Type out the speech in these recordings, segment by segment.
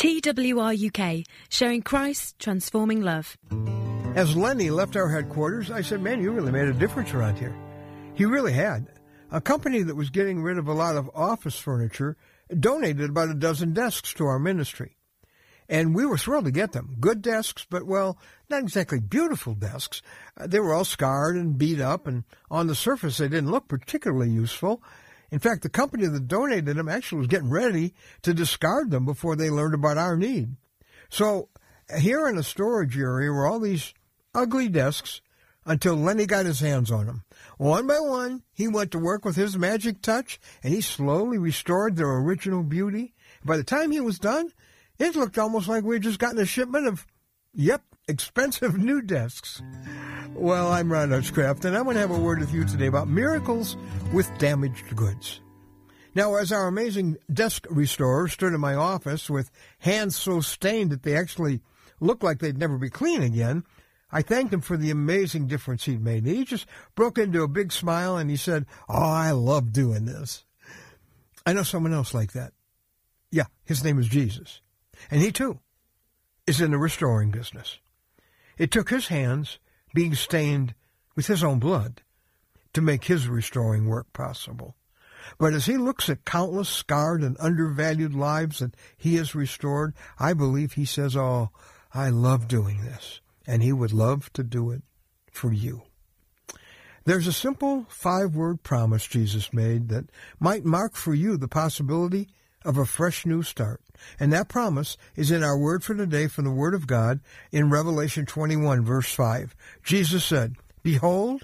TWR UK, showing Christ transforming love. As Lenny left our headquarters, I said, man, you really made a difference around here. He really had. A company that was getting rid of a lot of office furniture donated about a dozen desks to our ministry. And we were thrilled to get them. Good desks, but, well, not exactly beautiful desks. They were all scarred and beat up, and on the surface they didn't look particularly useful. In fact, the company that donated them actually was getting ready to discard them before they learned about our need. So here in the storage area were all these ugly desks until Lenny got his hands on them. One by one, he went to work with his magic touch, and he slowly restored their original beauty. By the time he was done, it looked almost like we had just gotten a shipment of, expensive new desks. Well, I'm Ron Hutchcraft, and I'm going to have a word with you today about miracles with damaged goods. Now, as our amazing desk restorer stood in my office with hands so stained that they actually looked like they'd never be clean again, I thanked him for the amazing difference he'd made. And he just broke into a big smile, and he said, I love doing this. I know someone else like that. Yeah, his name is Jesus. And he, too, is in the restoring business. It took his hands being stained with his own blood to make his restoring work possible. But as he looks at countless scarred and undervalued lives that he has restored, I believe he says, I love doing this, and he would love to do it for you. There's a simple 5-word promise Jesus made that might mark for you the possibility of a fresh new start. And that promise is in our word for today from the Word of God in Revelation 21, verse 5. Jesus said, Behold,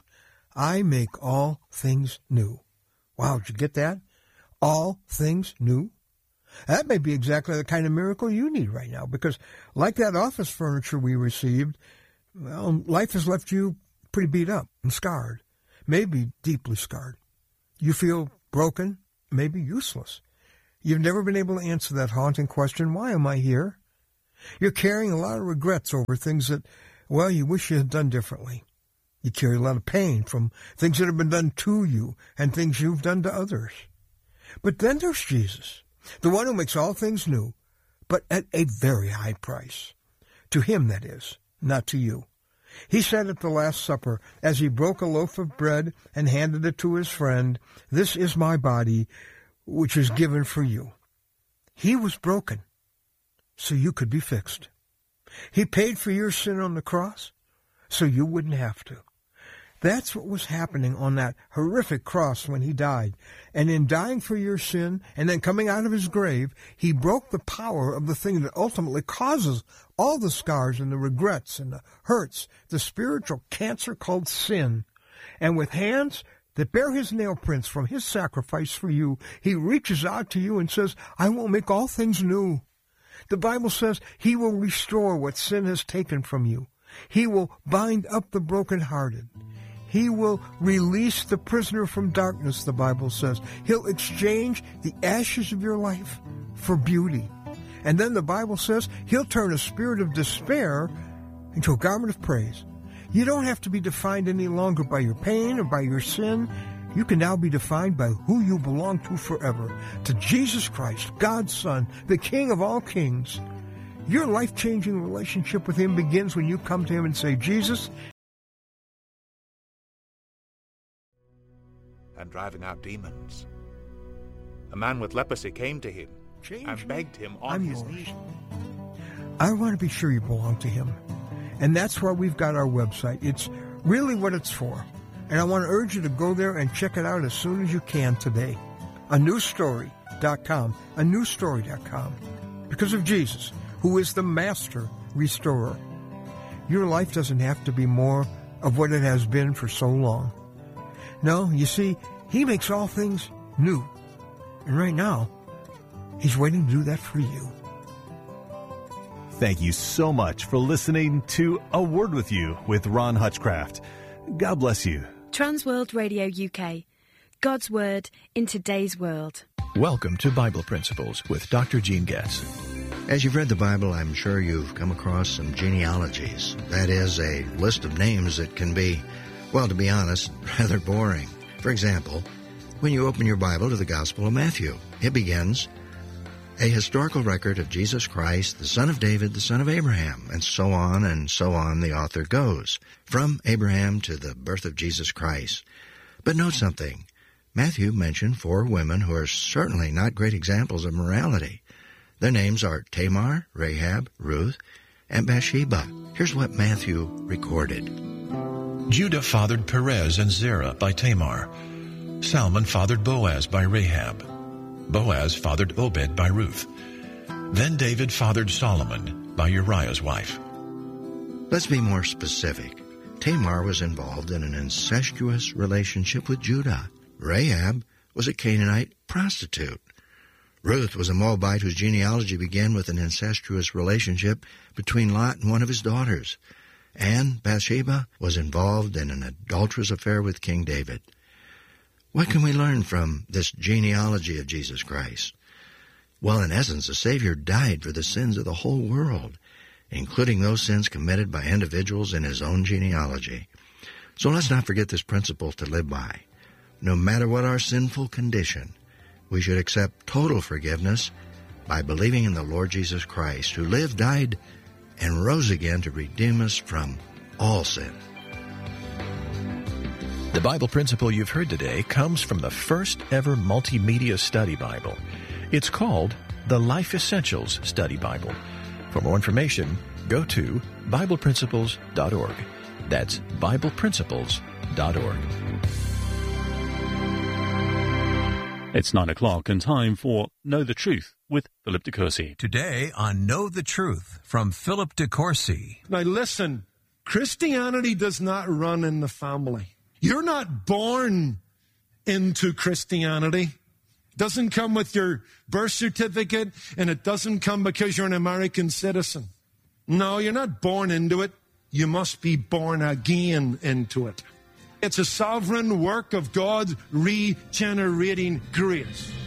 I make all things new. Wow, did you get that? All things new? That may be exactly the kind of miracle you need right now, because like that office furniture we received, well, life has left you pretty beat up and scarred, maybe deeply scarred. You feel broken, maybe useless. You've never been able to answer that haunting question, why am I here? You're carrying a lot of regrets over things that, well, you wish you had done differently. You carry a lot of pain from things that have been done to you and things you've done to others. But then there's Jesus, the one who makes all things new, but at a very high price. To him, that is, not to you. He said at the Last Supper, as he broke a loaf of bread and handed it to his friend, This is my body, which is given for you. He was broken so you could be fixed. He paid for your sin on the cross so you wouldn't have to. That's what was happening on that horrific cross when he died. And in dying for your sin and then coming out of his grave, he broke the power of the thing that ultimately causes all the scars and the regrets and the hurts, the spiritual cancer called sin. And with hands that bear his nail prints from his sacrifice for you, he reaches out to you and says, I will make all things new. The Bible says he will restore what sin has taken from you. He will bind up the brokenhearted. He will release the prisoner from darkness, the Bible says. He'll exchange the ashes of your life for beauty. And then the Bible says he'll turn a spirit of despair into a garment of praise. You don't have to be defined any longer by your pain or by your sin. You can now be defined by who you belong to forever, to Jesus Christ, God's Son, the King of all kings. Your life-changing relationship with him begins when you come to him and say, Jesus. And driving out demons. A man with leprosy came to him and begged him on his knees. I want to be sure you belong to him. And that's why we've got our website. It's really what it's for. And I want to urge you to go there and check it out as soon as you can today. anewstory.com. anewstory.com. Because of Jesus, who is the master restorer. Your life doesn't have to be more of what it has been for so long. No, you see, he makes all things new. And right now, he's waiting to do that for you. Thank you so much for listening to A Word With You with Ron Hutchcraft. God bless you. Transworld Radio UK. God's Word in today's world. Welcome to Bible Principles with Dr. Gene Getz. As you've read the Bible, I'm sure you've come across some genealogies. That is, a list of names that can be, well, to be honest, rather boring. For example, when you open your Bible to the Gospel of Matthew, it begins, a historical record of Jesus Christ, the son of David, the son of Abraham, and so on the author goes, from Abraham to the birth of Jesus Christ. But note something. Matthew mentioned 4 women who are certainly not great examples of morality. Their names are Tamar, Rahab, Ruth, and Bathsheba. Here's what Matthew recorded. Judah fathered Perez and Zerah by Tamar. Salmon fathered Boaz by Rahab. Boaz fathered Obed by Ruth. Then David fathered Solomon by Uriah's wife. Let's be more specific. Tamar was involved in an incestuous relationship with Judah. Rahab was a Canaanite prostitute. Ruth was a Moabite whose genealogy began with an incestuous relationship between Lot and one of his daughters. And Bathsheba was involved in an adulterous affair with King David. What can we learn from this genealogy of Jesus Christ? Well, in essence, the Savior died for the sins of the whole world, including those sins committed by individuals in his own genealogy. So let's not forget this principle to live by. No matter what our sinful condition, we should accept total forgiveness by believing in the Lord Jesus Christ, who lived, died, and rose again to redeem us from all sin. The Bible principle you've heard today comes from the first ever multimedia study Bible. It's called the Life Essentials Study Bible. For more information, go to BiblePrinciples.org. That's BiblePrinciples.org. It's 9 o'clock and time for Know the Truth with Philip DeCourcy. Today on Know the Truth from Philip DeCourcy. Now listen, Christianity does not run in the family. You're not born into Christianity. It doesn't come with your birth certificate, and it doesn't come because you're an American citizen. No, you're not born into it. You must be born again into it. It's a sovereign work of God's regenerating grace.